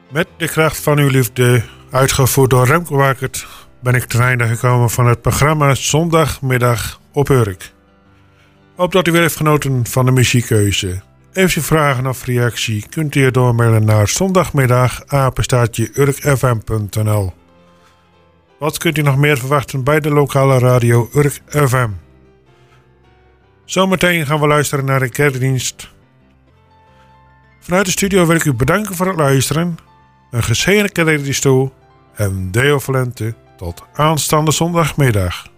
Met de kracht van uw liefde, uitgevoerd door Remco Wakert, ben ik ten einde gekomen van het programma Zondagmiddag op Urk. Opdat u weer heeft genoten van de muziekkeuze. Heeft u vragen of reactie, kunt u doormailen naar zondagmiddag@urkfm.nl. Wat kunt u nog meer verwachten bij de lokale radio Urk FM? Zometeen gaan we luisteren naar de kerkdienst. Vanuit de studio wil ik u bedanken voor het luisteren. Een gezegende kerkdienst toe en Deo Valente tot aanstaande zondagmiddag.